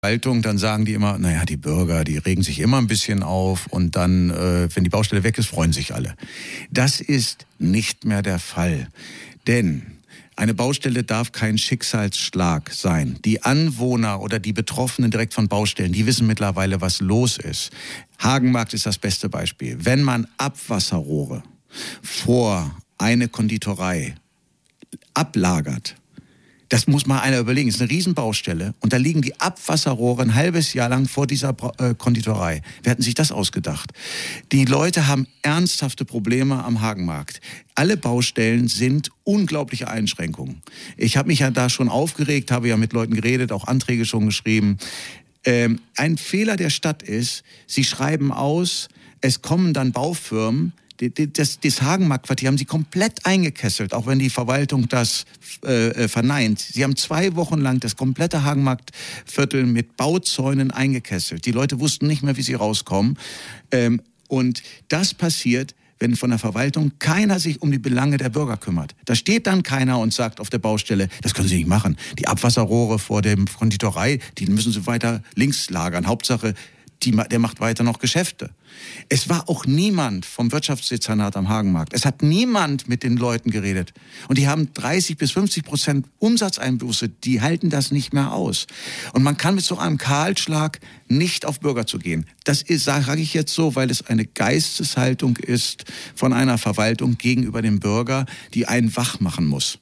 Verwaltung, dann sagen die immer, naja, die Bürger, die regen sich immer ein bisschen auf und dann, wenn die Baustelle weg ist, freuen sich alle. Das ist nicht mehr der Fall, denn eine Baustelle darf kein Schicksalsschlag sein. Die Anwohner oder die Betroffenen direkt von Baustellen, die wissen mittlerweile, was los ist. Hagenmarkt ist das beste Beispiel. Wenn man Abwasserrohre vor eine Konditorei ablagert, das muss mal einer überlegen. Es ist eine Riesenbaustelle und da liegen die Abwasserrohre ein halbes Jahr lang vor dieser Konditorei. Wer hat sich das ausgedacht? Die Leute haben ernsthafte Probleme am Hagenmarkt. Alle Baustellen sind unglaubliche Einschränkungen. Ich habe mich ja da schon aufgeregt, habe ja mit Leuten geredet, auch Anträge schon geschrieben. Ein Fehler der Stadt ist, sie schreiben aus, es kommen dann Baufirmen. Das Hagenmarktquartier haben sie komplett eingekesselt, auch wenn die Verwaltung das verneint. Sie haben 2 Wochen lang das komplette Hagenmarktviertel mit Bauzäunen eingekesselt. Die Leute wussten nicht mehr, wie sie rauskommen. Und das passiert, wenn von der Verwaltung keiner sich um die Belange der Bürger kümmert. Da steht dann keiner und sagt auf der Baustelle, das können Sie nicht machen. Die Abwasserrohre vor der Konditorei, die müssen Sie weiter links lagern. Hauptsache, der macht weiter noch Geschäfte. Es war auch niemand vom Wirtschaftsdezernat am Hagenmarkt. Es hat niemand mit den Leuten geredet. Und die haben 30-50% Umsatzeinbuße. Die halten das nicht mehr aus. Und man kann mit so einem Kahlschlag nicht auf Bürger zugehen. Das ist, sage ich jetzt so, weil es eine Geisteshaltung ist von einer Verwaltung gegenüber dem Bürger, die einen wach machen muss.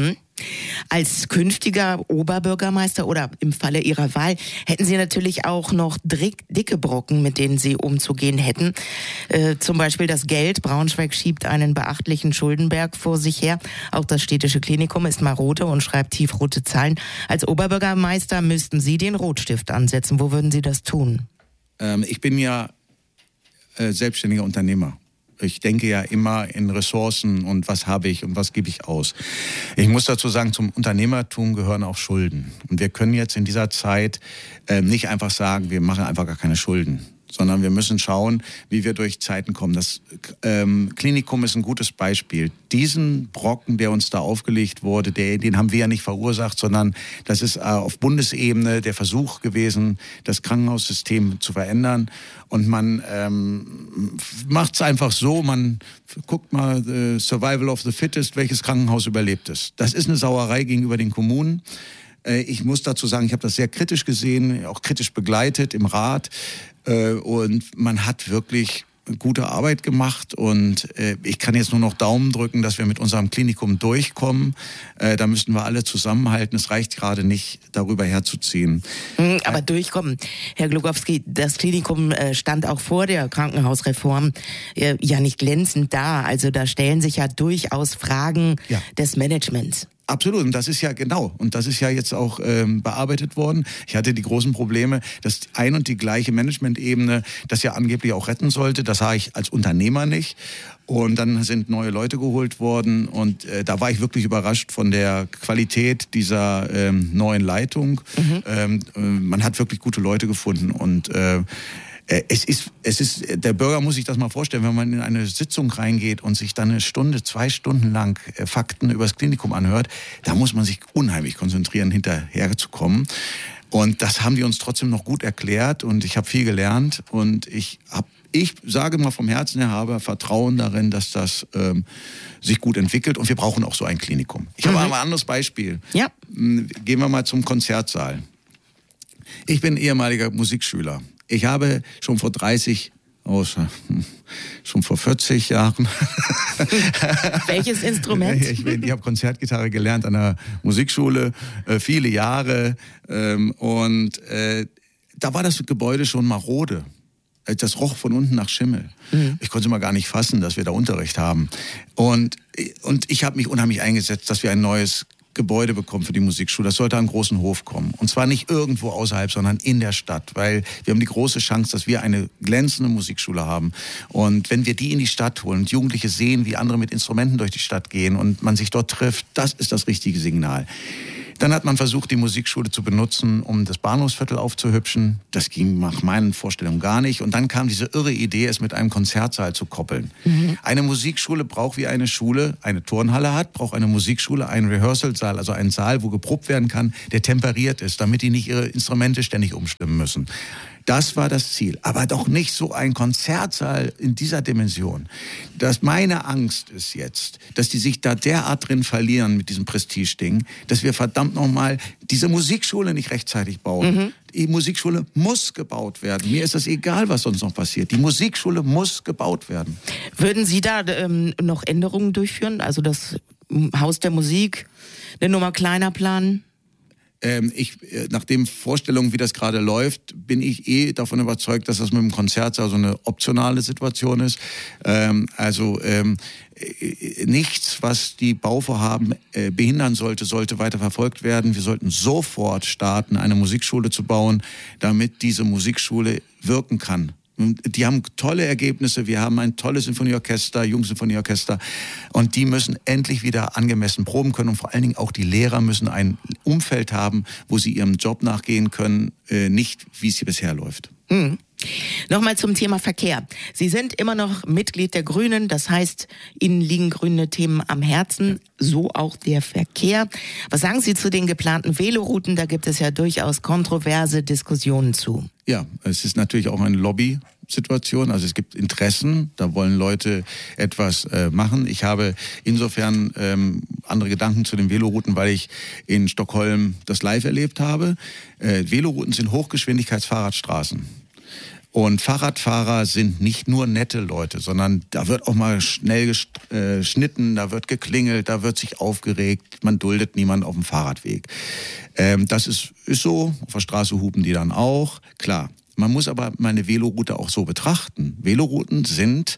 Als künftiger Oberbürgermeister oder im Falle Ihrer Wahl hätten Sie natürlich auch noch dicke Brocken, mit denen Sie umzugehen hätten. Zum Beispiel das Geld. Braunschweig schiebt einen beachtlichen Schuldenberg vor sich her. Auch das städtische Klinikum ist marode und schreibt tiefrote Zahlen. Als Oberbürgermeister müssten Sie den Rotstift ansetzen. Wo würden Sie das tun? Ich bin ja selbstständiger Unternehmer. Ich denke ja immer in Ressourcen und was habe ich und was gebe ich aus. Ich muss dazu sagen, zum Unternehmertum gehören auch Schulden. Und wir können jetzt in dieser Zeit nicht einfach sagen, wir machen einfach gar keine Schulden, sondern wir müssen schauen, wie wir durch Zeiten kommen. Das Klinikum ist ein gutes Beispiel. Diesen Brocken, der uns da aufgelegt wurde, den haben wir ja nicht verursacht, sondern das ist auf Bundesebene der Versuch gewesen, das Krankenhaussystem zu verändern. Und man macht es einfach so, man guckt mal Survival of the Fittest, welches Krankenhaus überlebt es. Das ist eine Sauerei gegenüber den Kommunen. Ich muss dazu sagen, ich habe das sehr kritisch gesehen, auch kritisch begleitet im Rat. Und man hat wirklich gute Arbeit gemacht und ich kann jetzt nur noch Daumen drücken, dass wir mit unserem Klinikum durchkommen. Da müssen wir alle zusammenhalten. Es reicht gerade nicht, darüber herzuziehen. Aber durchkommen. Herr Glogowski, das Klinikum stand auch vor der Krankenhausreform ja nicht glänzend da. Also da stellen sich ja durchaus Fragen des Managements. Absolut, und das ist ja genau, und das ist ja jetzt auch bearbeitet worden. Ich hatte die großen Probleme, dass ein und die gleiche Managementebene das ja angeblich auch retten sollte. Das sah ich als Unternehmer nicht. Und dann sind neue Leute geholt worden und da war ich wirklich überrascht von der Qualität dieser neuen Leitung. Man hat wirklich gute Leute gefunden und es ist, der Bürger muss sich das mal vorstellen, wenn man in eine Sitzung reingeht und sich dann 2 Stunden lang Fakten über das Klinikum anhört, da muss man sich unheimlich konzentrieren, hinterher zu kommen. Und das haben die uns trotzdem noch gut erklärt und ich habe viel gelernt und ich sage mal vom Herzen her, habe Vertrauen darin, dass das sich gut entwickelt und wir brauchen auch so ein Klinikum. Ich habe ein anderes Beispiel. Ja. Gehen wir mal zum Konzertsaal. Ich bin ehemaliger Musikschüler. Ich habe schon vor 40 Jahren. Welches Instrument? Ich habe Konzertgitarre gelernt an der Musikschule, viele Jahre. Und da war das Gebäude schon marode. Das roch von unten nach Schimmel. Ich konnte mal gar nicht fassen, dass wir da Unterricht haben. Und ich habe mich unheimlich eingesetzt, dass wir ein neues Gebäude bekommen für die Musikschule. Das sollte an einen großen Hof kommen. Und zwar nicht irgendwo außerhalb, sondern in der Stadt. Weil wir haben die große Chance, dass wir eine glänzende Musikschule haben. Und wenn wir die in die Stadt holen und Jugendliche sehen, wie andere mit Instrumenten durch die Stadt gehen und man sich dort trifft, das ist das richtige Signal. Dann hat man versucht, die Musikschule zu benutzen, um das Bahnhofsviertel aufzuhübschen. Das ging nach meinen Vorstellungen gar nicht. Und dann kam diese irre Idee, es mit einem Konzertsaal zu koppeln. Eine Musikschule braucht, wie eine Schule eine Turnhalle hat, braucht eine Musikschule einen Rehearsal-Saal, also einen Saal, wo geprobt werden kann, der temperiert ist, damit die nicht ihre Instrumente ständig umstimmen müssen. Das war das Ziel. Aber doch nicht so ein Konzertsaal in dieser Dimension. Meine Angst ist jetzt, dass die sich da derart drin verlieren mit diesem Prestigeding, dass wir verdammt nochmal diese Musikschule nicht rechtzeitig bauen. Die Musikschule muss gebaut werden. Mir ist das egal, was sonst noch passiert. Die Musikschule muss gebaut werden. Würden Sie da noch Änderungen durchführen? Also das Haus der Musik, eine Nummer kleiner planen? Nach den Vorstellungen, wie das gerade läuft, bin ich davon überzeugt, dass das mit dem Konzertsaal so eine optionale Situation ist. Nichts, was die Bauvorhaben behindern sollte weiter verfolgt werden. Wir sollten sofort starten, eine Musikschule zu bauen, damit diese Musikschule wirken kann. Die haben tolle Ergebnisse. Wir haben ein tolles Sinfonieorchester, Jungsinfonieorchester. Und die müssen endlich wieder angemessen proben können. Und vor allen Dingen auch die Lehrer müssen ein Umfeld haben, wo sie ihrem Job nachgehen können. Nicht, wie es hier bisher läuft. Nochmal zum Thema Verkehr. Sie sind immer noch Mitglied der Grünen. Das heißt, Ihnen liegen grüne Themen am Herzen. So auch der Verkehr. Was sagen Sie zu den geplanten Velorouten? Da gibt es ja durchaus kontroverse Diskussionen zu. Ja, es ist natürlich auch eine Lobby-Situation. Also es gibt Interessen, da wollen Leute etwas machen. Ich habe insofern andere Gedanken zu den Velorouten, weil ich in Stockholm das live erlebt habe. Velorouten sind Hochgeschwindigkeitsfahrradstraßen. Und Fahrradfahrer sind nicht nur nette Leute, sondern da wird auch mal schnell geschnitten, da wird geklingelt, da wird sich aufgeregt, man duldet niemanden auf dem Fahrradweg. Das ist so, auf der Straße hupen die dann auch, klar. Man muss aber meine Veloroute auch so betrachten. Velorouten sind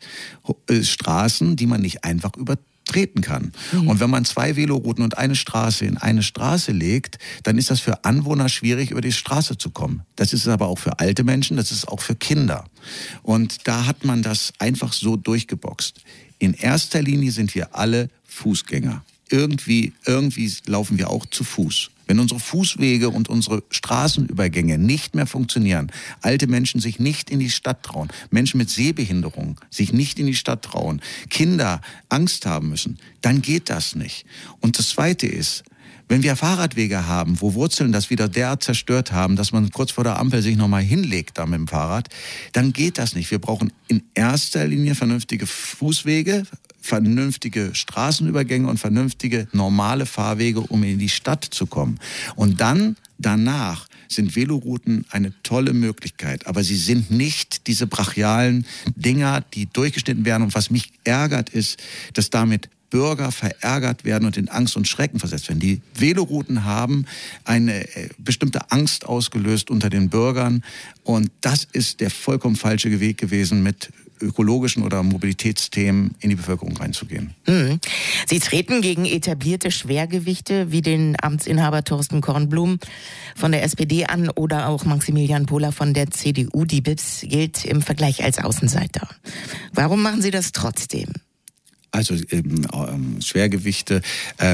Straßen, die man nicht einfach treten kann. Und wenn man 2 Velorouten und eine Straße in eine Straße legt, dann ist das für Anwohner schwierig, über die Straße zu kommen. Das ist es aber auch für alte Menschen, das ist auch für Kinder. Und da hat man das einfach so durchgeboxt. In erster Linie sind wir alle Fußgänger. Irgendwie laufen wir auch zu Fuß. Wenn unsere Fußwege und unsere Straßenübergänge nicht mehr funktionieren, alte Menschen sich nicht in die Stadt trauen, Menschen mit Sehbehinderung sich nicht in die Stadt trauen, Kinder Angst haben müssen, dann geht das nicht. Und das Zweite ist, wenn wir Fahrradwege haben, wo Wurzeln das wieder derart zerstört haben, dass man kurz vor der Ampel sich nochmal hinlegt da mit dem Fahrrad, dann geht das nicht. Wir brauchen in erster Linie vernünftige Fußwege, vernünftige Straßenübergänge und vernünftige normale Fahrwege, um in die Stadt zu kommen. Und dann, danach, sind Velorouten eine tolle Möglichkeit. Aber sie sind nicht diese brachialen Dinger, die durchgeschnitten werden. Und was mich ärgert, ist, dass damit Bürger verärgert werden und in Angst und Schrecken versetzt werden. Die Velorouten haben eine bestimmte Angst ausgelöst unter den Bürgern. Und das ist der vollkommen falsche Weg gewesen, mit ökologischen oder Mobilitätsthemen in die Bevölkerung reinzugehen. Sie treten gegen etablierte Schwergewichte wie den Amtsinhaber Thorsten Kornblum von der SPD an oder auch Maximilian Pohler von der CDU. Die BIPS gilt im Vergleich als Außenseiter. Warum machen Sie das trotzdem? Also Schwergewichte,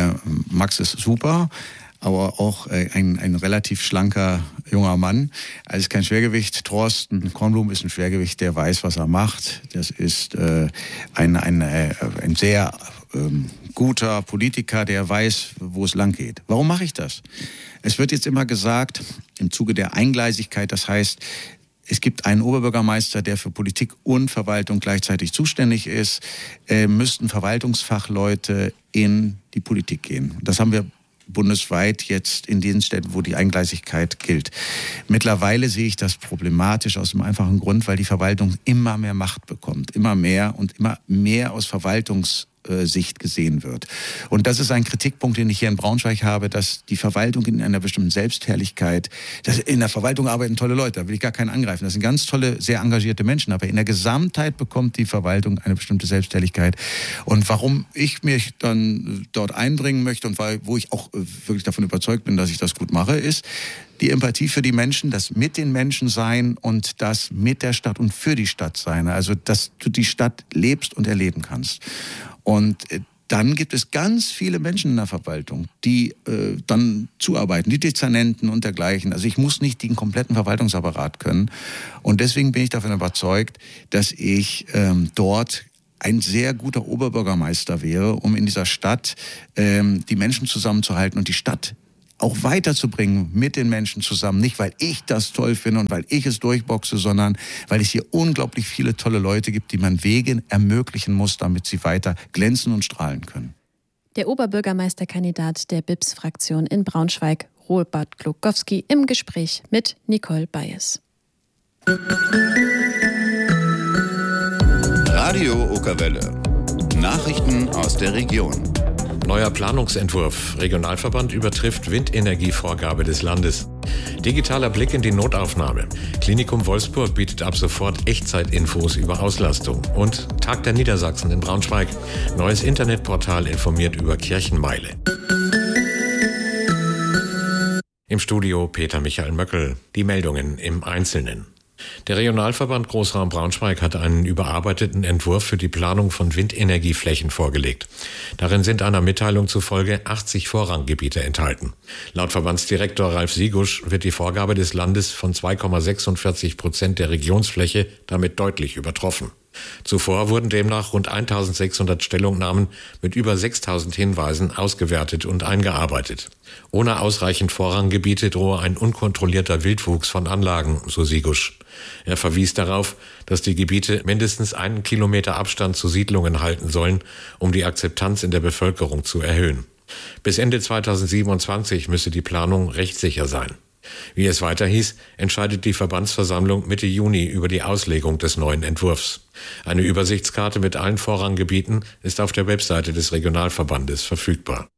Max ist super, aber auch ein relativ schlanker junger Mann. Also ist kein Schwergewicht. Thorsten Kornblum ist ein Schwergewicht, der weiß, was er macht. Das ist ein sehr guter Politiker, der weiß, wo es lang geht. Warum mache ich das? Es wird jetzt immer gesagt, im Zuge der Eingleisigkeit, das heißt, es gibt einen Oberbürgermeister, der für Politik und Verwaltung gleichzeitig zuständig ist, müssten Verwaltungsfachleute in die Politik gehen. Das haben wir bundesweit jetzt in den Städten, wo die Eingleisigkeit gilt. Mittlerweile sehe ich das problematisch aus dem einfachen Grund, weil die Verwaltung immer mehr Macht bekommt, immer mehr aus Verwaltungssicht gesehen wird. Und das ist ein Kritikpunkt, den ich hier in Braunschweig habe, dass die Verwaltung in einer bestimmten Selbstherrlichkeit, in der Verwaltung arbeiten tolle Leute, da will ich gar keinen angreifen, das sind ganz tolle, sehr engagierte Menschen, aber in der Gesamtheit bekommt die Verwaltung eine bestimmte Selbstherrlichkeit. Und warum ich mich dann dort einbringen möchte und wo ich auch wirklich davon überzeugt bin, dass ich das gut mache, ist die Empathie für die Menschen, das mit den Menschen sein und das mit der Stadt und für die Stadt sein. Also, dass du die Stadt lebst und erleben kannst. Und dann gibt es ganz viele Menschen in der Verwaltung, die dann zuarbeiten, die Dezernenten und dergleichen. Also ich muss nicht den kompletten Verwaltungsapparat können. Und deswegen bin ich davon überzeugt, dass ich dort ein sehr guter Oberbürgermeister wäre, um in dieser Stadt die Menschen zusammenzuhalten und die Stadt auch weiterzubringen mit den Menschen zusammen. Nicht, weil ich das toll finde und weil ich es durchboxe, sondern weil es hier unglaublich viele tolle Leute gibt, die man Wege ermöglichen muss, damit sie weiter glänzen und strahlen können. Der Oberbürgermeisterkandidat der BIPS-Fraktion in Braunschweig, Robert Glogowski, im Gespräch mit Nicole Bayes. Radio Okerwelle. Nachrichten aus der Region. Neuer Planungsentwurf. Regionalverband übertrifft Windenergievorgabe des Landes. Digitaler Blick in die Notaufnahme. Klinikum Wolfsburg bietet ab sofort Echtzeitinfos über Auslastung. Und Tag der Niedersachsen in Braunschweig. Neues Internetportal informiert über Kirchenmeile. Im Studio Peter Michael Möckel. Die Meldungen im Einzelnen. Der Regionalverband Großraum Braunschweig hat einen überarbeiteten Entwurf für die Planung von Windenergieflächen vorgelegt. Darin sind einer Mitteilung zufolge 80 Vorranggebiete enthalten. Laut Verbandsdirektor Ralf Siegusch wird die Vorgabe des Landes von 2,46% der Regionsfläche damit deutlich übertroffen. Zuvor wurden demnach rund 1600 Stellungnahmen mit über 6000 Hinweisen ausgewertet und eingearbeitet. Ohne ausreichend Vorranggebiete drohe ein unkontrollierter Wildwuchs von Anlagen, so Siegusch. Er verwies darauf, dass die Gebiete mindestens 1 Kilometer Abstand zu Siedlungen halten sollen, um die Akzeptanz in der Bevölkerung zu erhöhen. Bis Ende 2027 müsse die Planung rechtssicher sein. Wie es weiter hieß, entscheidet die Verbandsversammlung Mitte Juni über die Auslegung des neuen Entwurfs. Eine Übersichtskarte mit allen Vorranggebieten ist auf der Webseite des Regionalverbandes verfügbar.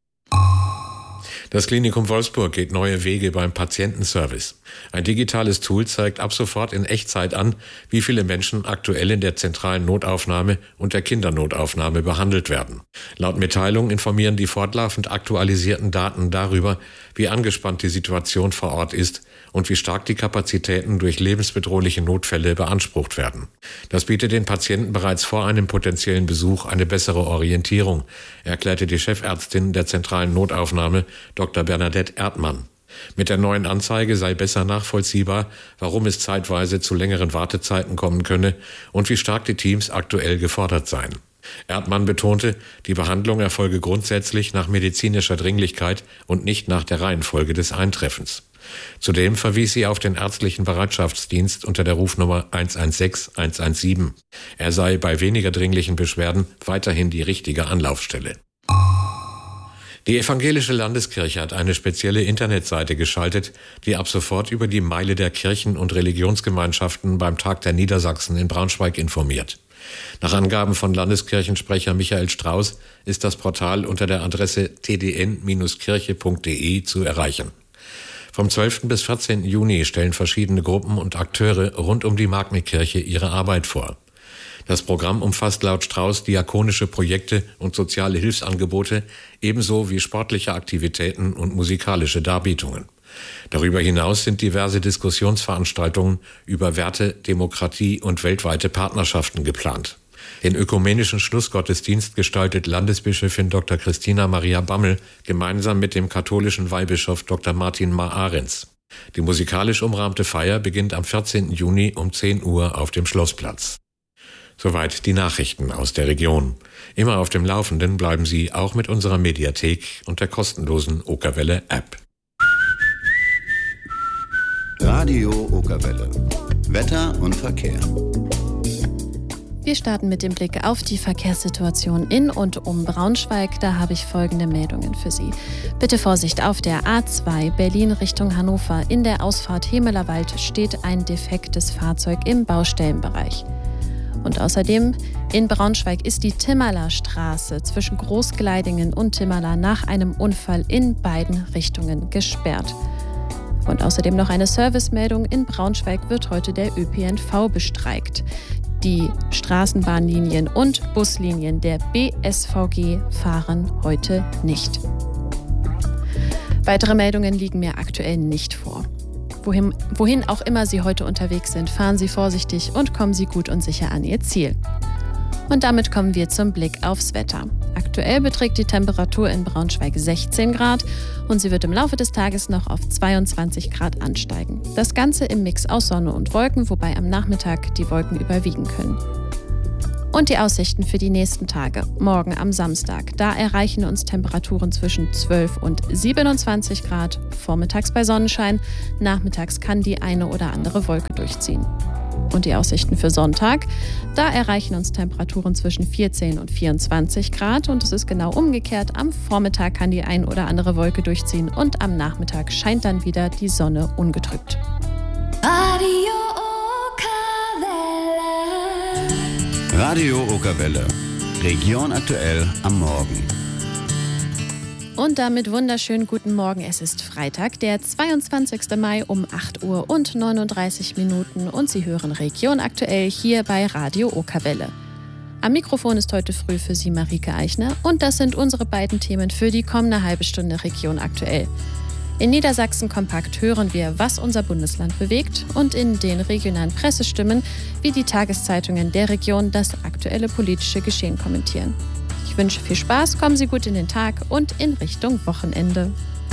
Das Klinikum Wolfsburg geht neue Wege beim Patientenservice. Ein digitales Tool zeigt ab sofort in Echtzeit an, wie viele Menschen aktuell in der zentralen Notaufnahme und der Kindernotaufnahme behandelt werden. Laut Mitteilung informieren die fortlaufend aktualisierten Daten darüber, wie angespannt die Situation vor Ort ist und wie stark die Kapazitäten durch lebensbedrohliche Notfälle beansprucht werden. Das bietet den Patienten bereits vor einem potenziellen Besuch eine bessere Orientierung, erklärte die Chefärztin der zentralen Notaufnahme, Dr. Bernadette Erdmann. Mit der neuen Anzeige sei besser nachvollziehbar, warum es zeitweise zu längeren Wartezeiten kommen könne und wie stark die Teams aktuell gefordert seien. Erdmann betonte, die Behandlung erfolge grundsätzlich nach medizinischer Dringlichkeit und nicht nach der Reihenfolge des Eintreffens. Zudem verwies sie auf den ärztlichen Bereitschaftsdienst unter der Rufnummer 116 117. Er sei bei weniger dringlichen Beschwerden weiterhin die richtige Anlaufstelle. Die Evangelische Landeskirche hat eine spezielle Internetseite geschaltet, die ab sofort über die Meile der Kirchen und Religionsgemeinschaften beim Tag der Niedersachsen in Braunschweig informiert. Nach Angaben von Landeskirchensprecher Michael Strauß ist das Portal unter der Adresse tdn-kirche.de zu erreichen. Vom 12. bis 14. Juni stellen verschiedene Gruppen und Akteure rund um die Magni-Kirche ihre Arbeit vor. Das Programm umfasst laut Strauß diakonische Projekte und soziale Hilfsangebote, ebenso wie sportliche Aktivitäten und musikalische Darbietungen. Darüber hinaus sind diverse Diskussionsveranstaltungen über Werte, Demokratie und weltweite Partnerschaften geplant. Den ökumenischen Schlussgottesdienst gestaltet Landesbischöfin Dr. Christina Maria Bammel gemeinsam mit dem katholischen Weihbischof Dr. Martin Mar-Ahrens. Die musikalisch umrahmte Feier beginnt am 14. Juni um 10 Uhr auf dem Schlossplatz. Soweit die Nachrichten aus der Region. Immer auf dem Laufenden bleiben Sie auch mit unserer Mediathek und der kostenlosen Okerwelle-App. Radio Okerwelle. Wetter und Verkehr. Wir starten mit dem Blick auf die Verkehrssituation in und um Braunschweig. Da habe ich folgende Meldungen für Sie. Bitte Vorsicht, auf der A2 Berlin Richtung Hannover. In der Ausfahrt Hemelerwald steht ein defektes Fahrzeug im Baustellenbereich. Und außerdem in Braunschweig ist die Timmerler Straße zwischen Großgleidingen und Timmerler nach einem Unfall in beiden Richtungen gesperrt. Und außerdem noch eine Servicemeldung. In Braunschweig wird heute der ÖPNV bestreikt. Die Straßenbahnlinien und Buslinien der BSVG fahren heute nicht. Weitere Meldungen liegen mir aktuell nicht vor. Wohin auch immer Sie heute unterwegs sind, fahren Sie vorsichtig und kommen Sie gut und sicher an Ihr Ziel. Und damit kommen wir zum Blick aufs Wetter. Aktuell Aktuell beträgt die Temperatur in Braunschweig 16 Grad und sie wird im Laufe des Tages noch auf 22 Grad ansteigen. Das Ganze im Mix aus Sonne und Wolken, wobei am Nachmittag die Wolken überwiegen können. Und die Aussichten für die nächsten Tage. Morgen am Samstag, da erreichen uns Temperaturen zwischen 12 und 27 Grad, vormittags bei Sonnenschein, nachmittags kann die eine oder andere Wolke durchziehen. Und die Aussichten für Sonntag, da erreichen uns Temperaturen zwischen 14 und 24 Grad und es ist genau umgekehrt. Am Vormittag kann die ein oder andere Wolke durchziehen und am Nachmittag scheint dann wieder die Sonne ungetrübt. Radio Okerwelle. Region aktuell am Morgen. Und damit wunderschönen guten Morgen. Es ist Freitag, der 22. Mai um 8 Uhr und 39 Minuten und Sie hören Region aktuell hier bei Radio Okerwelle. Am Mikrofon ist heute früh für Sie Marike Eichner und das sind unsere beiden Themen für die kommende halbe Stunde Region aktuell. In Niedersachsen kompakt hören wir, was unser Bundesland bewegt und in den regionalen Pressestimmen, wie die Tageszeitungen der Region das aktuelle politische Geschehen kommentieren. Ich wünsche viel Spaß, kommen Sie gut in den Tag und in Richtung Wochenende.